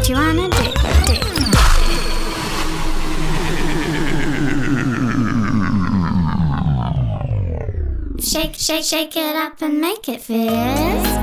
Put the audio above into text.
you wanna do? Shake, shake, shake it up and make it fizz.